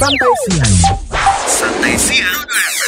Santai Siang. Santai Siang.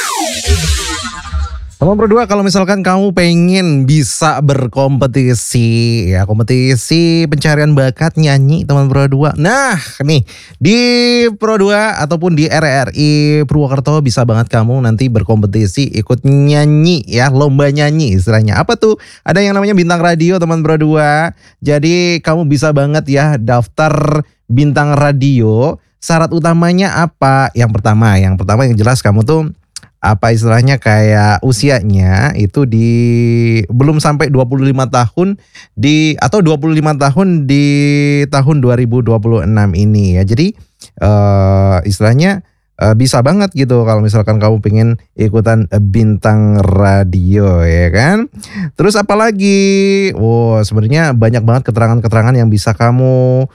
Teman berdua, kalau misalkan kamu pengen bisa berkompetisi, ya kompetisi pencarian bakat nyanyi teman berdua. Nah nih di Pro 2 ataupun di RRI Purwokerto bisa banget kamu nanti berkompetisi ikut nyanyi ya, lomba nyanyi istilahnya. Apa tuh? Ada yang namanya bintang radio teman berdua. Jadi kamu bisa banget ya daftar bintang radio. Syarat utamanya apa? Yang pertama yang jelas kamu tuh apa istilahnya kayak usianya itu di belum sampai 25 tahun atau 25 tahun di tahun 2026 ini ya. Jadi istilahnya bisa banget gitu kalau misalkan kamu pengen ikutan bintang radio ya kan. Terus apalagi? Sebenarnya banyak banget keterangan-keterangan yang bisa kamu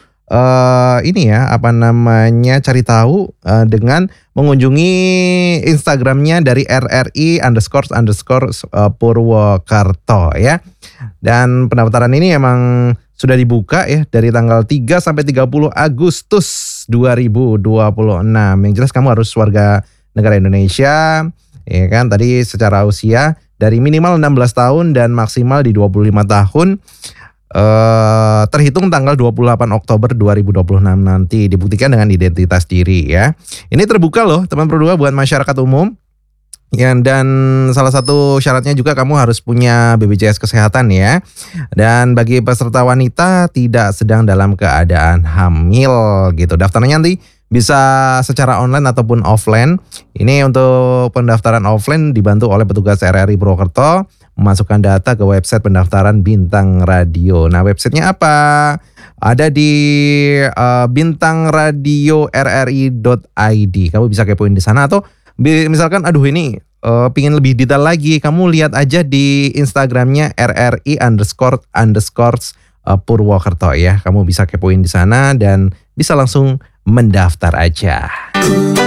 cari tahu dengan mengunjungi Instagramnya dari RRI__ Purwokerto ya. Dan pendaftaran ini emang sudah dibuka ya dari tanggal 3 sampai 30 Agustus 2026. Yang jelas kamu harus warga negara Indonesia ya kan. Tadi secara usia dari minimal 16 tahun dan maksimal di 25 tahun. Terhitung tanggal 28 Oktober 2026 nanti, dibuktikan dengan identitas diri ya. Ini terbuka loh teman berdua buat masyarakat umum ya, dan salah satu syaratnya juga kamu harus punya BPJS Kesehatan ya. Dan bagi peserta wanita tidak sedang dalam keadaan hamil gitu. Daftarnya nanti bisa secara online ataupun offline. Ini untuk pendaftaran offline dibantu oleh petugas RRI Purwokerto, memasukkan data ke website pendaftaran bintang radio. Nah, websitenya apa? Ada di bintangradiorri.id. Kamu bisa kepoin di sana, atau misalkan ini pingin lebih detail lagi, kamu lihat aja di Instagramnya RRI__ Purwokerto ya. Kamu bisa kepoin di sana dan bisa langsung mendaftar aja.